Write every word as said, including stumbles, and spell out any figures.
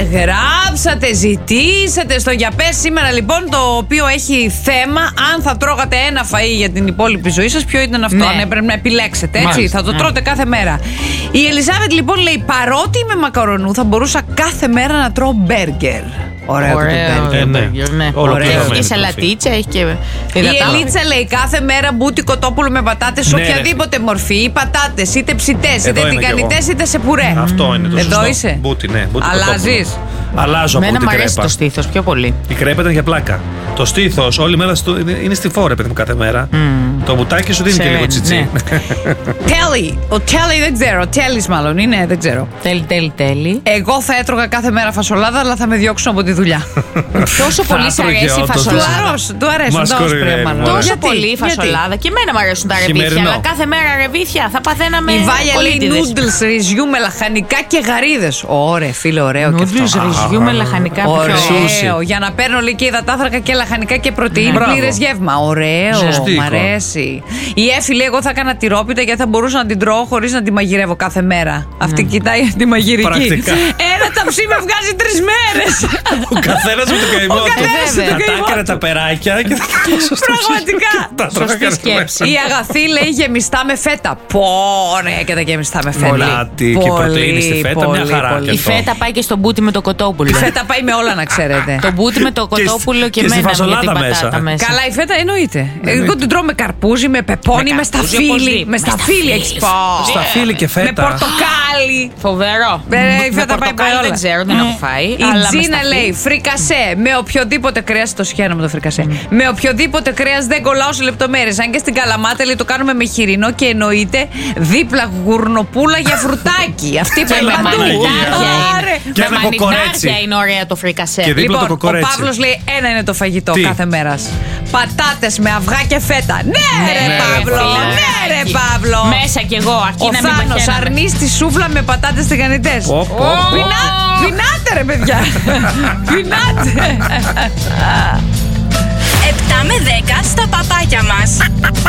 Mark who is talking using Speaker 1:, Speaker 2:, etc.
Speaker 1: γράψατε, ζητήσατε στο Για Πες σήμερα λοιπόν, το οποίο έχει θέμα αν θα τρώγατε ένα φαΐ για την υπόλοιπη ζωή σας, ποιο ήταν αυτό,
Speaker 2: Ναι.
Speaker 1: αν έπρεπε να επιλέξετε, έτσι,
Speaker 2: Μάλιστα,
Speaker 1: θα το
Speaker 2: ναι.
Speaker 1: τρώτε κάθε μέρα. Η Ελισάβετ λοιπόν λέει, παρότι είμαι μακαρονού θα μπορούσα κάθε μέρα να τρώω μπέργκερ. Ωραίο,
Speaker 2: Ωραίο,
Speaker 1: το μπέργκερ.
Speaker 3: Ε, ναι.
Speaker 2: μπέργκερ, ναι.
Speaker 3: Ολοκληρωμένο
Speaker 2: Έχει και
Speaker 3: το
Speaker 2: σαλατίτσα, έχει και.
Speaker 1: Η Ελίτσα λέει κάθε μέρα μπούτι κοτόπουλο με πατάτες,
Speaker 3: Ναι,
Speaker 1: οποιαδήποτε μορφή, ή πατάτες, είτε ψητές,
Speaker 3: Εδώ
Speaker 1: είτε
Speaker 3: είμαι κι
Speaker 1: τηγανιτές, είτε σε πουρέ.
Speaker 3: Αυτό είναι το
Speaker 1: Εδώ
Speaker 3: σωστό.
Speaker 1: είσαι.
Speaker 3: Μπούτι, ναι. Μπούτι
Speaker 1: Αλλάζεις.
Speaker 3: κοτόπουλο. Αλλάζω από
Speaker 2: Μένα
Speaker 3: την
Speaker 2: μου αρέσει
Speaker 3: κρέπα.
Speaker 2: το στήθος πιο πολύ.
Speaker 3: Η κρέπα ήταν για πλάκα. Το στήθος όλη μέρα στο, είναι, είναι στη φόρα, παιδί μου, κάθε μέρα. Το μπουτάκι σου δίνει και
Speaker 2: Σε-
Speaker 3: λίγο τσιτσί.
Speaker 2: ναι.
Speaker 1: Τέλει. Ο Τέλει δεν ξέρω. Τέλεις μάλλον είναι, δεν ξέρω.
Speaker 2: Τέλει, τέλει, τέλει.
Speaker 1: Εγώ θα έτρωγα κάθε μέρα φασολάδα, αλλά θα με διώξουν από τη δουλειά.
Speaker 2: Τόσο πολύ σ'
Speaker 3: έτρωγε
Speaker 2: αρέσει η
Speaker 3: όντως.
Speaker 1: Του
Speaker 2: φασολάδα.
Speaker 1: αρέσουν, του αρέσουν
Speaker 3: Μας
Speaker 1: τα όσπρια
Speaker 3: κοροϊδεύει,
Speaker 1: μάλλον.
Speaker 3: μωρέ.
Speaker 2: Τόσο
Speaker 1: Γιατί?
Speaker 2: πολύ η
Speaker 1: Γιατί?
Speaker 2: φασολάδα. Και εμένα μου αρέσουν τα ρεβίθια.
Speaker 3: Χειμερινό.
Speaker 2: Αλλά κάθε μέρα ρεβίθια θα παθαίναμε.
Speaker 1: Η Βάλια λέει
Speaker 2: κολλήτιδες.
Speaker 1: νούντλς, ρυζιού με λαχανικά και γαρίδες. Ωραία, φίλε, ωραίο και
Speaker 2: Νούντλς
Speaker 1: αυτό.
Speaker 2: ρυζιού με λαχανικά.
Speaker 1: Ωραίο.
Speaker 3: Σούσι.
Speaker 1: Για να παίρνω λέει και υδατάθρακα και λαχανικά και πρωτεΐνη,
Speaker 3: Μπράβο.
Speaker 1: πλήρες γεύμα. Ωραίο.
Speaker 3: Σωστή
Speaker 1: Μ'
Speaker 3: εικόνα.
Speaker 1: αρέσει. Η Έφη λέει: εγώ θα έκανα τυρόπιτα γιατί θα μπορούσα να την τρώω χωρίς να τη μαγειρεύω κάθε μέρα. Αυτή κοιτάει τη μαγειρική.
Speaker 3: Πρακτικά.
Speaker 1: Ένα ταψί με βγάζει τρεις μέρες.
Speaker 3: Ο καθένας με το καημό
Speaker 1: Ο καθένας με
Speaker 3: του.
Speaker 1: το
Speaker 3: Θα τα
Speaker 1: καημό
Speaker 3: έκανα
Speaker 1: του.
Speaker 3: τα περάκια και θα τα δώσω στο
Speaker 1: Πραγματικά.
Speaker 3: ψυγείο. Τα τρώγα
Speaker 2: Σωστή
Speaker 3: κάθε μέρα.
Speaker 2: σκέψη.
Speaker 1: Η Αγαθή λέει γεμιστά με φέτα. Πω, ωραία και τα γεμιστά με φέτα.
Speaker 3: Αλάτι και
Speaker 1: Πολύ,
Speaker 3: πρωτεΐνη στη φέτα, μια
Speaker 1: πολύ,
Speaker 3: χαρά
Speaker 1: πολύ.
Speaker 3: και
Speaker 2: Η
Speaker 3: αυτό.
Speaker 2: φέτα πάει και στο μπούτι με το κοτόπουλο.
Speaker 1: Η φέτα πάει με όλα, να ξέρετε.
Speaker 2: Το μπούτι με το
Speaker 3: Και στη-
Speaker 2: κοτόπουλο και,
Speaker 3: και στη
Speaker 2: μένα με
Speaker 3: φασολάδα
Speaker 2: την
Speaker 3: μέσα.
Speaker 2: πατάτα μέσα.
Speaker 1: Καλά, η φέτα εννοείται. Εγώ την τρώω με καρπούζι, με πεπόνι, με,
Speaker 2: Με
Speaker 1: σταφύλι.
Speaker 2: καρπούζι,
Speaker 1: Με σταφύλι έχεις πω.
Speaker 3: Σταφύλι και
Speaker 1: Με
Speaker 3: φέτα.
Speaker 1: πορτοκάλι.
Speaker 2: Φοβερό.
Speaker 1: Ε, η
Speaker 2: Με
Speaker 1: φέτα πάει
Speaker 2: πορτοκάλι
Speaker 1: με όλα.
Speaker 2: δεν ξέρω, δεν έχω φάει.
Speaker 1: Η
Speaker 2: αλλά με
Speaker 1: Τζίνα
Speaker 2: σταφύλι.
Speaker 1: λέει φρικασέ με οποιοδήποτε κρέας. Το σχένω με το φρικασέ. Με οποιοδήποτε κρέας δεν κολλάω σε λεπτομέρειες. Αν και στην Καλαμάτα λέει το κάνουμε με χοιρινό και εννοείται δίπλα γουρνοπούλα για φρουτάκι. Αυτή
Speaker 2: Και
Speaker 1: πάει
Speaker 2: με
Speaker 1: παντού.
Speaker 2: μανιτάρια
Speaker 1: Άρε.
Speaker 2: είναι.
Speaker 3: Και
Speaker 2: Με
Speaker 3: ένα κοκορέτσι.
Speaker 2: μανιτάρια είναι ωραία το φρικασέ.
Speaker 3: Και δίπλα το
Speaker 1: Λοιπόν, ο
Speaker 3: κοκορέτσι.
Speaker 1: Παύλος λέει ένα είναι το φαγητό
Speaker 3: Τι?
Speaker 1: κάθε μέρα. Πατάτες με αυγά και φέτα. Ναι, ρε
Speaker 3: ναι,
Speaker 1: Παύλο!
Speaker 2: φιλαράκι.
Speaker 1: Ναι, ρε Παύλο!
Speaker 2: Μέσα κι εγώ, αρκεί
Speaker 1: Ο
Speaker 2: να μην
Speaker 1: Θάνος
Speaker 2: παχαίναμε.
Speaker 1: αρνείς τη σούβλα με πατάτες τηγανιτές.
Speaker 3: Πω, πω, πω.
Speaker 1: Πεινά- Πεινάτε ρε παιδιά! Πεινάτε!
Speaker 4: επτά με δέκα στα παπάκια μας.